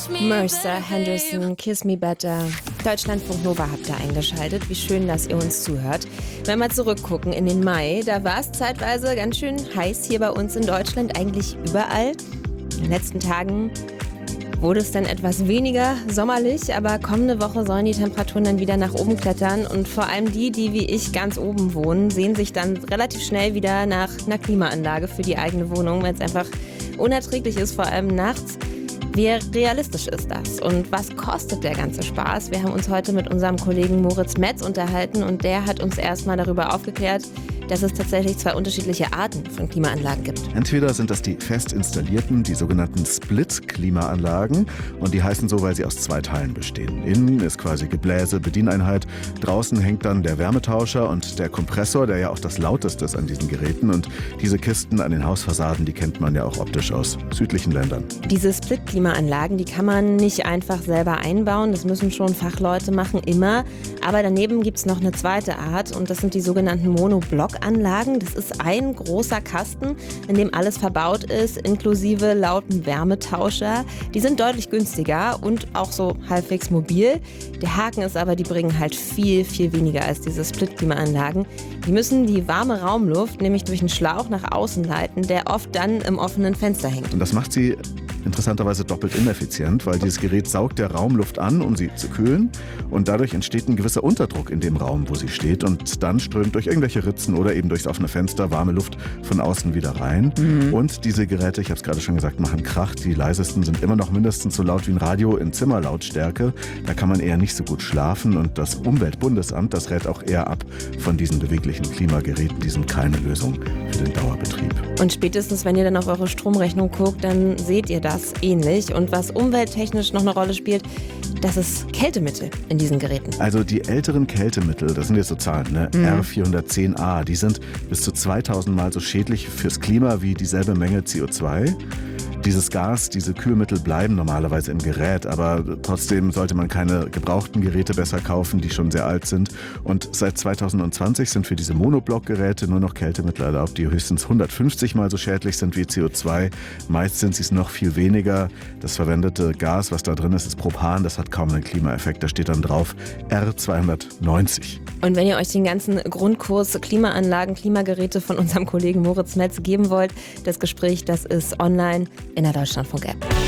Mercer Henderson, Kiss Me Better. Deutschlandfunk Nova habt ihr eingeschaltet. Wie schön, dass ihr uns zuhört. Wenn wir zurückgucken in den Mai, da war es zeitweise ganz schön heiß hier bei uns in Deutschland, eigentlich überall. In den letzten Tagen wurde es dann etwas weniger sommerlich, aber kommende Woche sollen die Temperaturen dann wieder nach oben klettern und vor allem die wie ich ganz oben wohnen, sehen sich dann relativ schnell wieder nach einer Klimaanlage für die eigene Wohnung, weil es einfach unerträglich ist, vor allem nachts. Wie realistisch ist das und was kostet der ganze Spaß? Wir haben uns heute mit unserem Kollegen Moritz Metz unterhalten und der hat uns erstmal darüber aufgeklärt, dass es tatsächlich zwei unterschiedliche Arten von Klimaanlagen gibt. Entweder sind das die fest installierten, die sogenannten Split-Klimaanlagen und die heißen so, weil sie aus zwei Teilen bestehen. Innen ist quasi Gebläse, Bedieneinheit, draußen hängt dann der Wärmetauscher und der Kompressor, der ja auch das lauteste ist an diesen Geräten und diese Kisten an den Hausfassaden, die kennt man ja auch optisch aus südlichen Ländern. Diese Split-Klimaanlagen, die kann man nicht einfach selber einbauen, das müssen schon Fachleute machen, immer. Aber daneben gibt es noch eine zweite Art und das sind die sogenannten Monoblock-Anlagen. Das ist ein großer Kasten, in dem alles verbaut ist, inklusive lauten Wärmetauscher. Die sind deutlich günstiger und auch so halbwegs mobil. Der Haken ist aber, die bringen halt viel, viel weniger als diese Split-Klimaanlagen. Die müssen die warme Raumluft nämlich durch einen Schlauch nach außen leiten, der oft dann im offenen Fenster hängt. Und das macht sie interessanterweise doppelt ineffizient, weil dieses Gerät saugt der Raumluft an, um sie zu kühlen und dadurch entsteht ein gewisser Unterdruck in dem Raum, wo sie steht und dann strömt durch irgendwelche Ritzen oder eben durchs offene Fenster warme Luft von außen wieder rein. Und diese Geräte, ich habe es gerade schon gesagt, machen Krach. Die leisesten sind immer noch mindestens so laut wie ein Radio in Zimmerlautstärke. Da kann man eher nicht so gut schlafen und das Umweltbundesamt, das rät auch eher ab von diesen beweglichen Klimageräten. Die sind keine Lösung für den Dauerbetrieb. Und spätestens, wenn ihr dann auf eure Stromrechnung guckt, dann seht ihr das ähnlich. Und was umwelttechnisch noch eine Rolle spielt, das ist Kältemittel in diesen Geräten. Also die älteren Kältemittel, das sind jetzt so Zahlen, ne? R410A, die sind bis zu 2000 Mal so schädlich fürs Klima wie dieselbe Menge CO2. Dieses Gas, diese Kühlmittel bleiben normalerweise im Gerät, aber trotzdem sollte man keine gebrauchten Geräte besser kaufen, die schon sehr alt sind. Und seit 2020 sind für diese Monoblock-Geräte nur noch Kältemittel erlaubt, die höchstens 150 Mal so schädlich sind wie CO2. Meist sind sie es noch viel weniger. Das verwendete Gas, was da drin ist, ist Propan. Das hat kaum einen Klimaeffekt. Da steht dann drauf R290. Und wenn ihr euch den ganzen Grundkurs Klimaanlagen, Klimageräte von unserem Kollegen Moritz Metz geben wollt, das Gespräch, das ist online in der Deutschlandfunk-App.